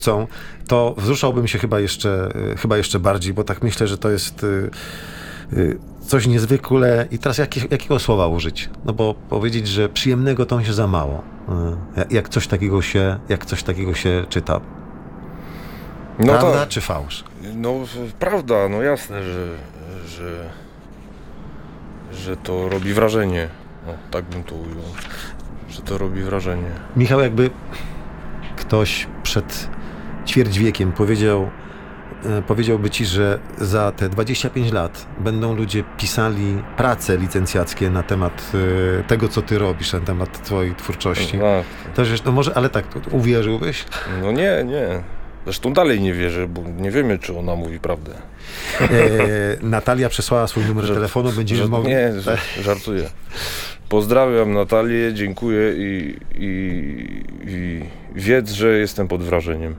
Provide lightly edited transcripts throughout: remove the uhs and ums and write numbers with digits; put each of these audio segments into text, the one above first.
to wzruszałbym się chyba jeszcze bardziej, bo tak myślę, że to jest coś niezwykle. I teraz jakiego słowa użyć? No bo powiedzieć, że przyjemnego to mi się za mało. Jak coś takiego się czyta. No prawda tak. czy fałsz? No prawda, no jasne, że to robi wrażenie. No, tak bym to ujął. Że to robi wrażenie. Michał, jakby ktoś przed ćwierć wiekiem powiedziałby ci, że za te 25 lat będą ludzie pisali prace licencjackie na temat tego, co ty robisz, na temat twojej twórczości. To już, no może, ale tak, uwierzyłbyś? No nie. Zresztą dalej nie wierzę, bo nie wiemy, czy ona mówi prawdę. Natalia przesłała swój numer telefonu, będziemy mogli... Nie, żartuję. Pozdrawiam Natalię, dziękuję i wiedz, że jestem pod wrażeniem.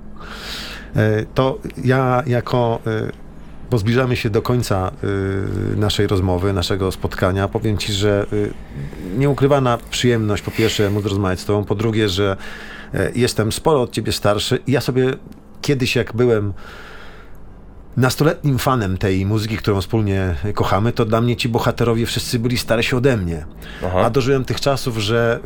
To ja bo zbliżamy się do końca naszej rozmowy, naszego spotkania, powiem ci, że nieukrywana przyjemność, po pierwsze, móc rozmawiać z tobą, po drugie, że jestem sporo od ciebie starszy i ja sobie kiedyś, jak byłem nastoletnim fanem tej muzyki, którą wspólnie kochamy, to dla mnie ci bohaterowie wszyscy byli starsi ode mnie. Aha. A dożyłem tych czasów, że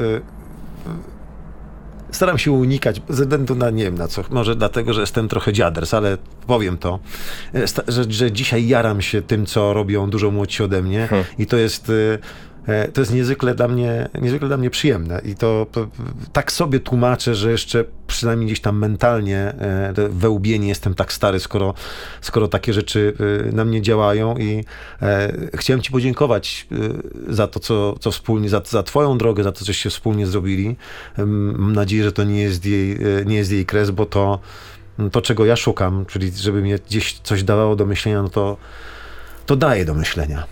staram się unikać, ze względu na, nie wiem na co, może dlatego, że jestem trochę dziaders, ale powiem to, że dzisiaj jaram się tym, co robią dużo młodsi ode mnie i to jest niezwykle dla mnie przyjemne i to tak sobie tłumaczę, że jeszcze przynajmniej gdzieś tam mentalnie we łbienie jestem tak stary, skoro takie rzeczy na mnie działają i chciałem ci podziękować za to, co wspólnie, za twoją drogę, za to, coście wspólnie zrobili. Mam nadzieję, że to nie jest jej kres, bo to, czego ja szukam, czyli żeby mnie gdzieś coś dawało do myślenia, no to daje do myślenia.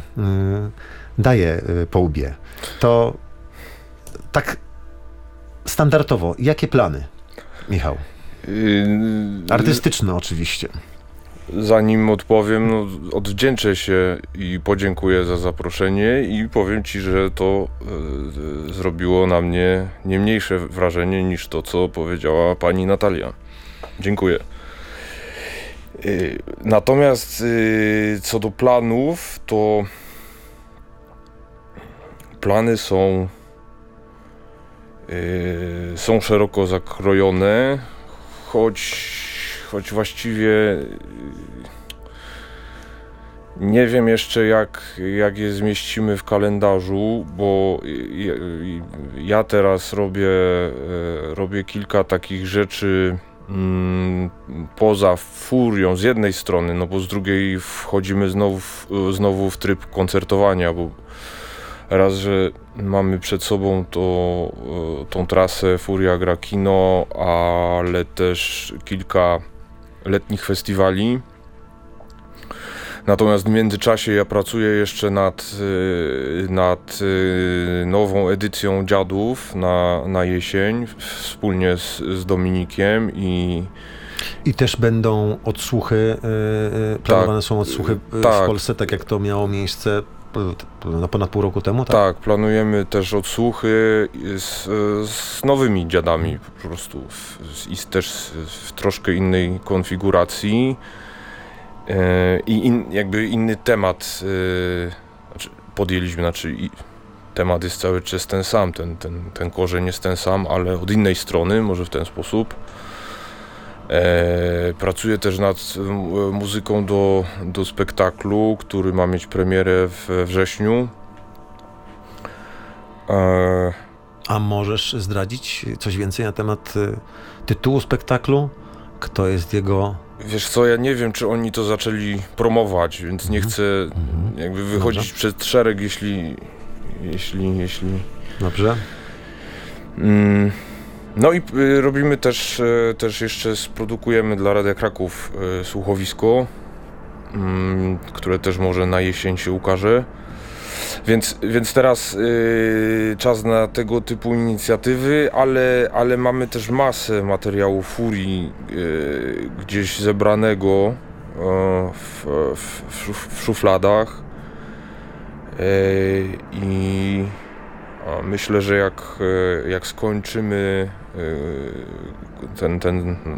Daje po łbie. To tak standardowo. Jakie plany, Michał? Artystyczne oczywiście. Zanim odpowiem, no, odwdzięczę się i podziękuję za zaproszenie i powiem ci, że to zrobiło na mnie nie mniejsze wrażenie niż to, co powiedziała pani Natalia. Dziękuję. Natomiast co do planów, to plany są szeroko zakrojone, choć właściwie nie wiem jeszcze jak je zmieścimy w kalendarzu, bo ja teraz robię kilka takich rzeczy poza furią z jednej strony, no bo z drugiej wchodzimy znowu w tryb koncertowania, bo raz, że mamy przed sobą tą trasę Furia gra kino, ale też kilka letnich festiwali. Natomiast w międzyczasie ja pracuję jeszcze nad nową edycją Dziadów na jesień wspólnie z Dominikiem i też będą odsłuchy, planowane są odsłuchy w Polsce, tak jak to miało miejsce ponad pół roku temu, tak? Tak, planujemy też odsłuchy z nowymi dziadami po prostu i też w troszkę innej konfiguracji i jakby inny temat podjęliśmy, temat jest cały czas ten sam, ten korzeń jest ten sam, ale od innej strony, może w ten sposób. Pracuję też nad muzyką do spektaklu, który ma mieć premierę we wrześniu. A możesz zdradzić coś więcej na temat tytułu spektaklu? Kto jest jego... Wiesz co, ja nie wiem, czy oni to zaczęli promować, więc nie chcę jakby wychodzić przed szereg, jeśli... Dobrze. No i robimy też jeszcze, sprodukujemy dla Radia Kraków słuchowisko, które też może na jesień się ukaże. Więc teraz czas na tego typu inicjatywy, ale mamy też masę materiału Furii gdzieś zebranego w szufladach A myślę, że jak skończymy ten